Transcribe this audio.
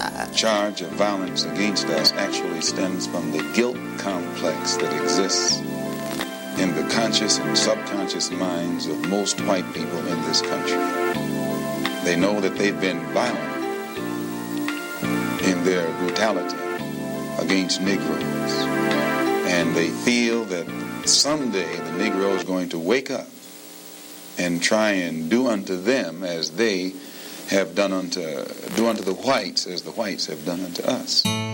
charge of violence against us actually stems from the guilt complex that exists in the conscious and subconscious minds of most white people in this country. They know that they've been violent in their brutality against Negroes, and they feel that someday the Negro is going to wake up and try and do unto them as they have do unto the whites as the whites have done unto us.